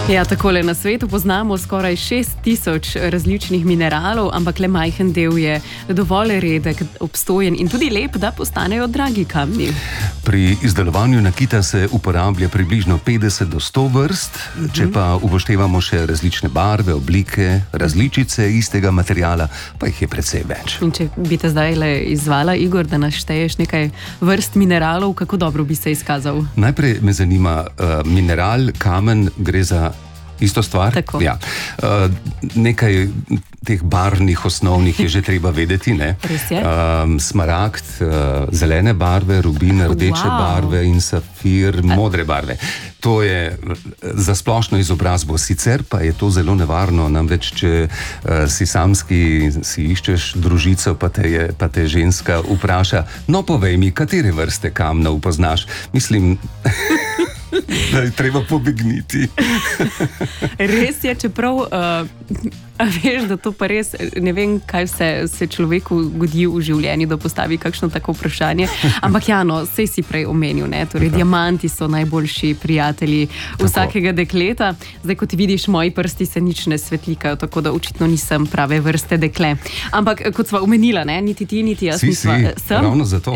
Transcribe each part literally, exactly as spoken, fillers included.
Ja, takole na svetu poznamo skoraj šest tisoč različnih mineralov, ampak le majhen del je dovolj redek, obstojen in tudi lep, da postanejo dragi kamni. Pri izdelovanju nakita se uporablja približno petdeset do sto vrst, uh-huh. če pa upoštevamo še različne barve, oblike, različice istega materiala, pa jih je precej več. In če bi te zdaj le izvala, Igor, da našteješ nekaj vrst mineralov, kako dobro bi se izkazal? Najprej me zanima, uh, mineral, kamen, gre za isto stvar? Tako. Ja. Uh, nekaj teh barvnih osnovnih je že treba vedeti, ne? Res je? Um, smaragd, uh, zelene barve, rubin, rdeče Wow. barve in safir, modre barve. To je za splošno izobrazbo. Sicer pa je to zelo nevarno, namreč če uh, si samski, si iščeš družico, pa te, je, pa te ženska vpraša, no povej mi, katere vrste kamnov poznaš? Mislim, da je treba pobegniti. Res je, čeprav uh, a veš, da to pa res, ne vem, kaj vse se človeku godi v življenju, da postavi kakšno tako vprašanje, ampak ja, no, sej si prej omenil, ne, torej Tako. diamanti so najboljši prijatelji vsakega dekleta. Zdaj, kot vidiš, moji prsti se nič ne svetlikajo, tako da očitno nisem prave vrste dekle. Ampak, kot sva omenila, ne, niti ti, niti jaz Si, nisva, si, sem, ravno zato.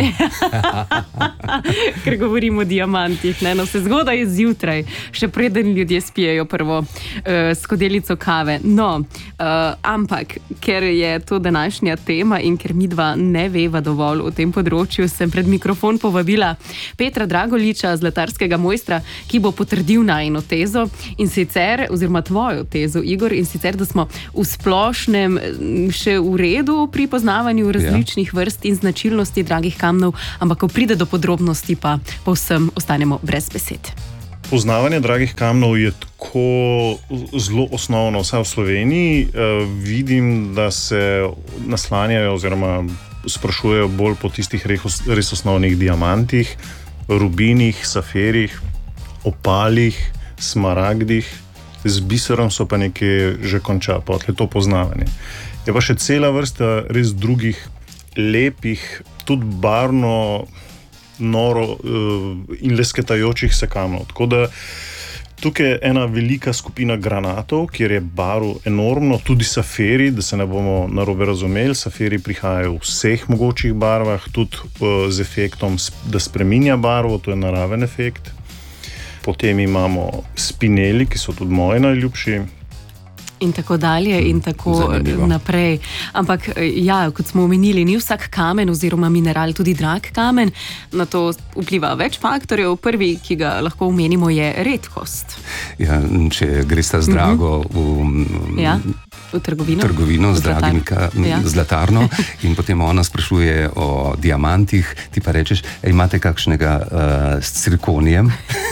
ker govorimo o diamantih, ne, no, se zgodaj zjutraj, še preden ljudje spijejo prvo uh, skodelico kave. No, uh, ampak, ker je to današnja tema in ker midva ne veva dovolj o tem področju, sem pred mikrofon povabila Petra Dragoliča, zlatarskega mojstra, ki bo potrdil najino tezo in sicer, oziroma tvojo tezo, Igor, in sicer, da smo v splošnem še v redu pri poznavanju različnih ja. vrst in značilnosti dragih kamnov, ampak ko pride do podrobnosti, pa povsem ostanemo brez besed. Poznavanje dragih kamnov je tako zelo osnovno, vsaj v Sloveniji. Uh, vidim, da se naslanjajo oziroma sprašujejo bolj po tistih res, res osnovnih diamantih, rubinih, safirih, opalih, smaragdih. Z biserom so pa nekje že konča, pa odle to poznavanje. Je pa še cela vrsta res drugih lepih, tudi barvno, noro uh, in lesketajočih se kamnov. Tako da tukaj je ena velika skupina granatov, kjer je barv enormno, tudi safiri, da se ne bomo narobe razumeli. Safiri prihajajo v vseh mogočih barvah, tudi uh, z efektom, da spreminja barvo, to je naraven efekt. Potem imamo spineli, ki so tudi moji najljubši. In tako dalje in tako Zanimivo. naprej. Ampak ja, kot smo omenili, ni vsak kamen oziroma mineral tudi drag kamen. Na to vpliva več faktorjev. Prvi, ki ga lahko omenimo, je redkost. Ja, če greš ta zdrago v, Ja, v trgovino. trgovino z Zlatar- dragimi ka, Ja. zlatarno in potem ona sprašuje o diamantih, ti pa rečeš, ej, imate kakšnega uh, s cirkonijem?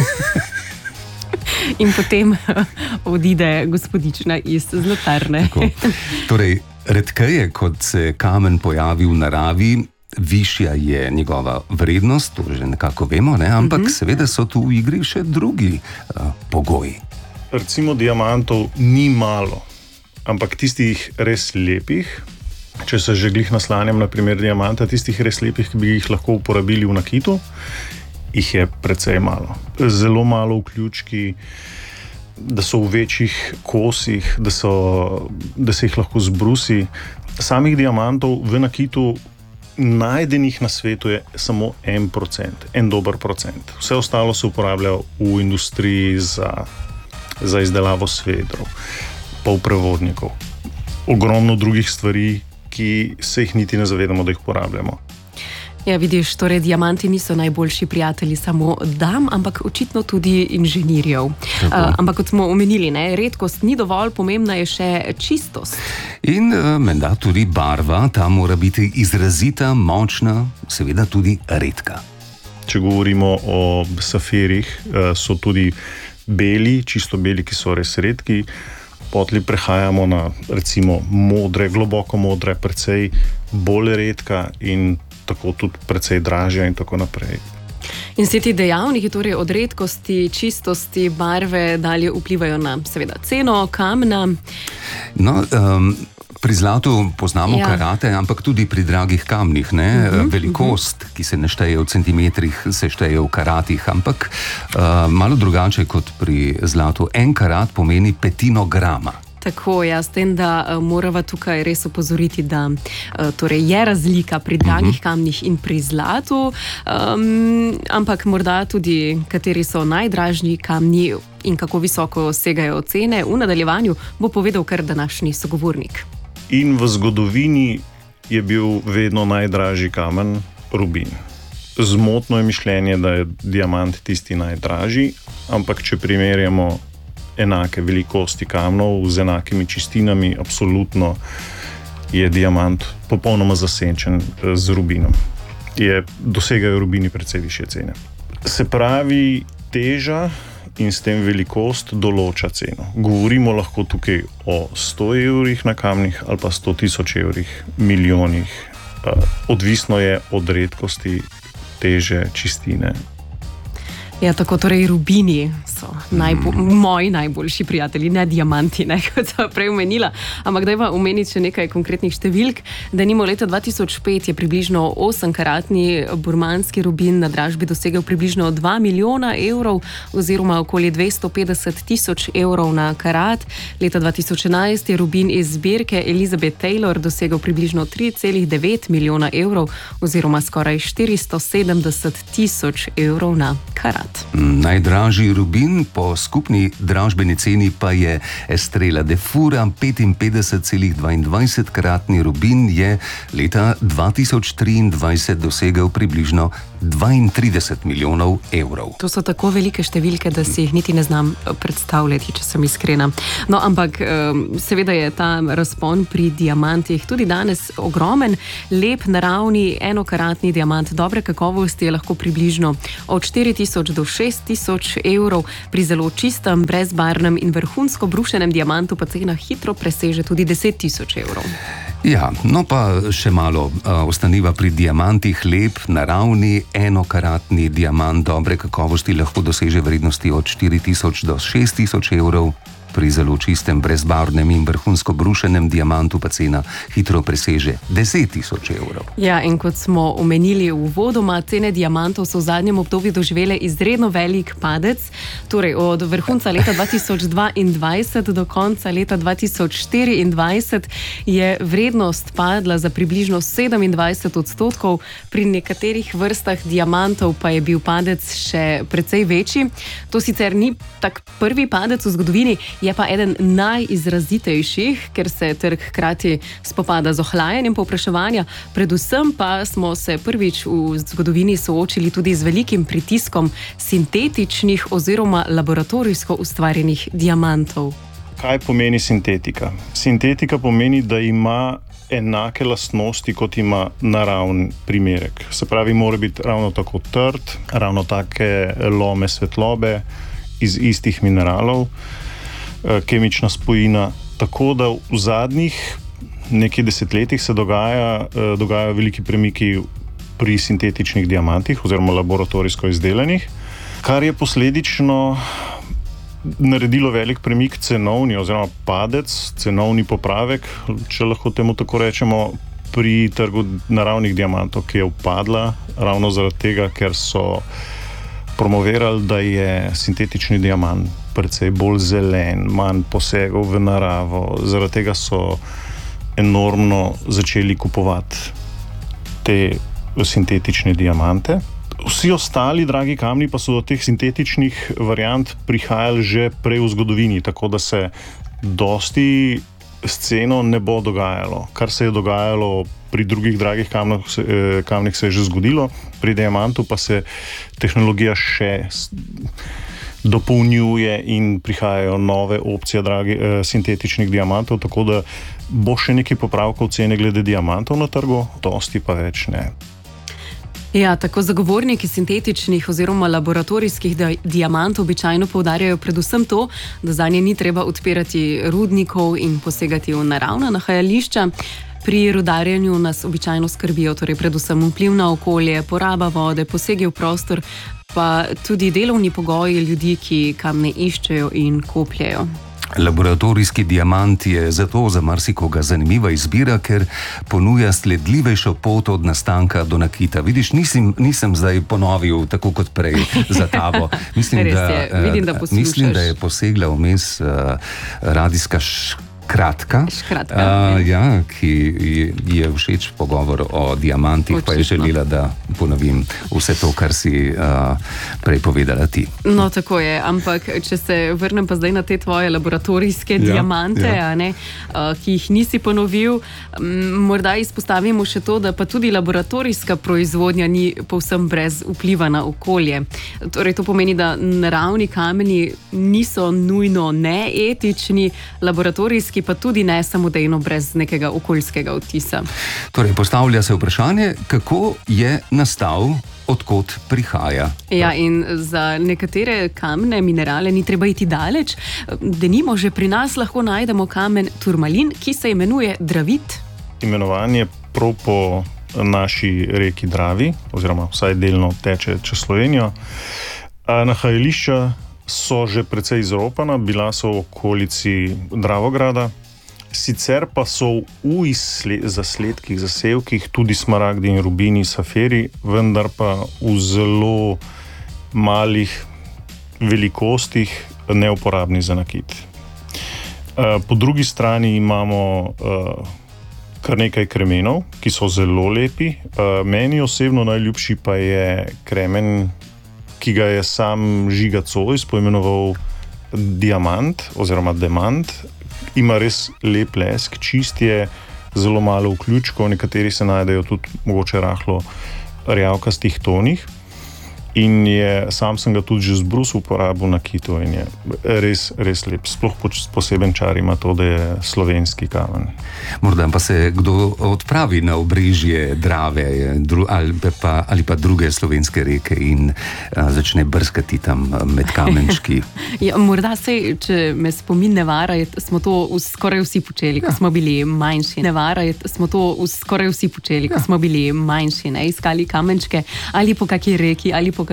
In potem odide gospodična iz zlatarne. Tako. Torej, redkeje, kot se kamen pojavi v naravi, višja je njegova vrednost, to že nekako vemo, ne? Ampak mm-hmm. seveda so tu v igri še drugi uh, pogoji. Recimo diamantov ni malo, ampak tistih res lepih, če se že glih naslanjam na primer diamanta, tistih res lepih, ki bi jih lahko uporabili v nakitu, jih je precej malo. Zelo malo vključki, da so v večjih kosih, da, so, da se jih lahko zbrusi. Samih diamantov v nakitu najdenih na svetu je samo en procent, en dober procent. Vse ostalo se uporablja v industriji za, za izdelavo svedrov, pa v prevodnikov. Ogromno drugih stvari, ki se jih niti ne zavedamo, da jih uporabljamo. Ja, vidiš, torej diamanti niso najboljši prijatelji samo dam, ampak očitno tudi inženirjev. Uh, ampak kot smo omenili, ne, redkost ni dovolj, pomembna je še čistost. In uh, menda tudi barva, ta mora biti izrazita, močna, seveda tudi redka. Če govorimo o safirih, so tudi beli, čisto beli, ki so res redki. Potli prehajamo na recimo modre, globoko modre, precej bolj redka in tako tudi precej dražja in tako naprej. In vsi ti dejavniki, torej od redkosti, čistosti, barve dalje vplivajo na seveda ceno kamna. No, um, Pri zlatu poznamo Ja. karate, ampak tudi pri dragih kamnih. Ne? Mhm, Velikost, ki se ne šteje v centimetrih, se šteje v karatih, ampak uh, malo drugače kot pri zlatu. En karat pomeni petino grama. Tako, ja, s tem, da uh, morava tukaj res opozoriti, da uh, torej je razlika pri dragih kamnih in pri zlatu, um, ampak morda tudi, kateri so najdražji kamni in kako visoko segajo cene, v nadaljevanju bo povedal kar današnji sogovornik. In v zgodovini je bil vedno najdražji kamen rubin. Zmotno je mišljenje, da je diamant tisti najdražji, ampak če primerjamo enake velikosti kamnov z enakimi čistinami, absolutno je diamant popolnoma zasenčen z rubinom. Je, dosegajo rubini precej višje cene. Se pravi, teža in s tem velikost določa ceno. Govorimo lahko tukaj o sto evrih na kamnih ali pa sto tisoč evrih, milijonih. Odvisno je od redkosti, teže, čistine. Ja, tako torej rubini so najbo moji najboljši prijatelji, ne diamanti, ne, kot sem prej omenila. Ampak dajva omeniti še nekaj konkretnih številk. Denimo leta dva tisoč pet je približno osemkaratni burmanski rubin na dražbi dosegel približno dva milijona evrov oziroma okoli dvesto petdeset tisoč evrov na karat. Leta dva tisoč enajst je rubin iz zbirke Elizabeth Taylor dosegel približno tri cela devet milijona evrov oziroma skoraj štiristo sedemdeset tisoč evrov na karat. Najdražji rubin po skupni dražbeni ceni pa je Estrela de Fura, petinpetdeset cela dvaindvajset karatni rubin je leta dva tisoč triindvajset dosegel približno dvaintrideset milijonov evrov. To so tako velike številke, da si jih niti ne znam predstavljati, če sem iskrena. No, ampak seveda je ta razpon pri diamantih tudi danes ogromen. Lep, naravni, enokaratni diamant dobre kakovosti je lahko približno od štiri tisoč do šest tisoč evrov, pri zelo čistem, brezbarvnem in vrhunsko brušenem diamantu pa cena hitro preseže tudi deset tisoč evrov. Ja, no pa še malo uh, ostaniva pri diamantih. Lep, naravni, enokaratni diamant dobre kakovosti lahko doseže vrednosti od štiri tisoč do šest tisoč evrov. Pri zelo čistem, brezbarvnem in vrhunsko brušenem diamantu pa cena hitro preseže deset tisoč evrov. Ja, in kot smo omenili uvodoma, cene diamantov so v zadnjem obdobju doživele izredno velik padec. Torej, od vrhunca leta dva tisoč dvaindvajset do konca leta dva tisoč štiriindvajset je vrednost padla za približno sedemindvajset odstotkov, pri nekaterih vrstah diamantov pa je bil padec še precej večji. To sicer ni tak prvi padec v zgodovini, je pa eden najizrazitejših, ker se trg hkrati spopada z ohlajanjem povpraševanja. Predvsem pa smo se prvič v zgodovini soočili tudi z velikim pritiskom sintetičnih oziroma laboratorijsko ustvarjenih diamantov. Kaj pomeni sintetika? Sintetika pomeni, da ima enake lastnosti, kot ima naravni primerek. Se pravi, mora biti ravno tako trd, ravno take lome svetlobe iz istih mineralov, kemična spojina. Tako da v zadnjih nekaj desetletjih se dogaja, dogajajo veliki premiki pri sintetičnih diamantih oziroma laboratorijsko izdelanih, kar je posledično naredilo velik premik cenovni oziroma padec, cenovni popravek, če lahko temu tako rečemo, pri trgu naravnih diamantov, ki je upadla ravno zaradi tega, ker so promovirali, da je sintetični diamant precej bolj zelen, manj posegov v naravo. Zaradi tega so enormno začeli kupovati te sintetične diamante. Vsi ostali dragi kamni pa so do teh sintetičnih variant prihajali že prej v zgodovini, tako da se dosti s ceno ne bo dogajalo. Kar se je dogajalo pri drugih dragih kamnih, kamnih se je že zgodilo, pri diamantu pa se tehnologija še dopolnjuje in prihajajo nove opcije dragi, eh, sintetičnih diamantov, tako da bo še nekaj popravkov cene glede diamantov na trgu, dosti pa več ne. Ja, tako zagovorniki sintetičnih oziroma laboratorijskih diamantov običajno poudarjajo predvsem to, da zanje ni treba odpirati rudnikov in posegati v naravna nahajališča. Pri rudarjenju nas običajno skrbijo torej predvsem vpliv na okolje, poraba vode, posegi v prostor, pa tudi delovni pogoji ljudi, ki kamne iščejo in kopljejo. Laboratorijski diamant je zato za marsikoga zanimiva izbira, ker ponuja sledljivejšo pot od nastanka do nakita. Vidiš, nisem, nisem zdaj ponovil tako kot prej za tabo. Mislim, da, Vidim, da, mislim, da je posegla vmes uh, radijska škola. Kratka, Škratka, uh, ja, ki je všeč pogovor o diamantih, očitno. Pa je želela, da ponovim vse to, kar si uh, prej povedala ti. No, tako je, ampak če se vrnem pa zdaj na te tvoje laboratorijske ja, diamante, ja. A ne, uh, ki jih nisi ponovil, m, morda izpostavimo še to, da pa tudi laboratorijska proizvodnja ni povsem brez vpliva na okolje. Torej, to pomeni, da naravni kameni niso nujno neetični, laboratorijski pa tudi ne samodejno brez nekega okoljskega odtisa. Torej, postavlja se vprašanje, kako je nastal, odkot prihaja. Ja, in za nekatere kamne, minerale ni treba iti daleč. Denimo, že pri nas lahko najdemo kamen turmalin, ki se imenuje dravit. Imenovanje prav po naši reki Dravi, oziroma vsaj delno teče čez Slovenijo. Nahajališča so že precej izropana, bila so v okolici Dravograda, sicer pa so v zasledkih, zasevkih tudi smaragdi in rubini, safiri, vendar pa v zelo malih velikostih neuporabni za nakit. Po drugi strani imamo kar nekaj kremenov, ki so zelo lepi. Meni osebno najljubši pa je kremen, ki ga je sam Žiga Zois poimenoval diamant oziroma demant. Ima res lep lesk, čist je, zelo malo vključkov, nekateri se najdejo tudi mogoče rahlo rjavkastih tonih. In je, sam sem ga tudi že zbrusil uporabil na kitu in je res, res lep. Sploh poseben čar ima to, da je slovenski kamen. Morda pa se kdo odpravi na obrežje Drave ali pa, ali pa druge slovenske reke in a, začne brskati tam med kamenčki. Ja, morda se, če me spomin ne vara, smo to skoraj vsi počeli, ja. Ko smo bili manjši. Ne vara, smo to skoraj vsi počeli, ja. Ko smo bili manjši, ne? Iskali kamenčke ali po kakšni reki ali po